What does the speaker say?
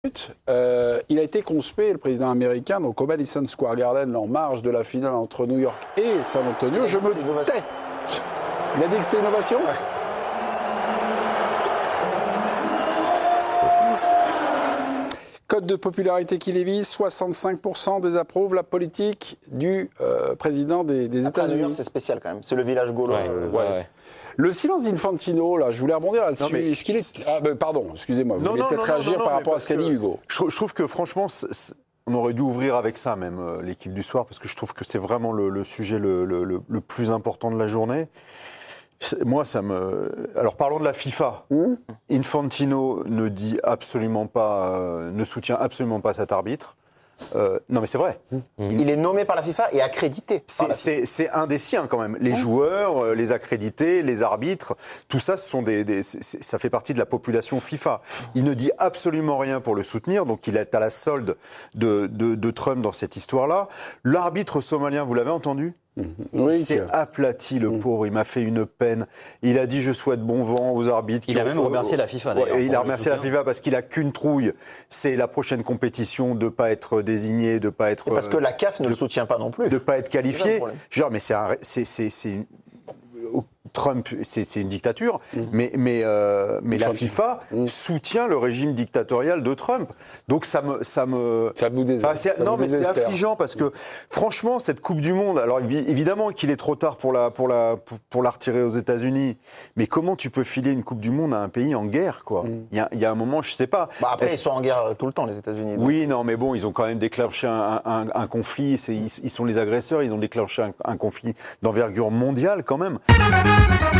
Il a été conspué, le président américain, donc au Madison Square Garden, en marge de la finale entre New York et San Antonio. Je me tais. Il a dit que c'était innovation. Ouais. Code de popularité qui lévise, 65% désapprouvent la politique du président des New York, États-Unis. c'est spécial quand même. C'est le village gaulois. Ouais. Le silence d'Infantino, là, je voulais rebondir là-dessus. Mais... Est-ce qu'il est... pardon, excusez-moi. Vous voulez peut-être réagir par rapport à ce qu'a dit Hugo. Je trouve que franchement, on aurait dû ouvrir avec ça même, l'équipe du soir, parce que je trouve que c'est vraiment le sujet le plus important de la journée. Moi, ça me... Alors, parlons de la FIFA. Infantino ne dit absolument pas, ne soutient absolument pas cet arbitre. Non, mais c'est vrai. Il est nommé par la FIFA et accrédité. C'est un des siens quand même. Les joueurs, les accrédités, les arbitres, tout ça, ça fait partie de la population FIFA. Il ne dit absolument rien pour le soutenir, donc il est à la solde de Trump dans cette histoire-là. L'arbitre somalien, vous l'avez entendu ? Oui, il s'est aplati, le pauvre, il m'a fait une peine. Il a dit je souhaite bon vent aux arbitres. Il a même remercié la FIFA d'ailleurs. Il a remercié la FIFA parce qu'il a qu'une trouille, c'est la prochaine compétition de pas être désigné, de pas être. Et parce que la CAF ne le soutient pas non plus. De pas être qualifié. Je veux dire, mais c'est Trump, c'est une dictature, mais la FIFA soutient le régime dictatorial de Trump. Donc ça me non, mais c'est affligeant parce que franchement cette Coupe du Monde, alors évidemment qu'il est trop tard pour la retirer aux États-Unis, mais comment tu peux filer une Coupe du Monde à un pays en guerre, quoi? Il y a un moment, je sais pas. Après ils sont en guerre tout le temps, les États-Unis. Donc. Oui, non, mais bon, ils ont quand même déclenché un conflit. Ils sont les agresseurs. Ils ont déclenché un conflit d'envergure mondiale quand même.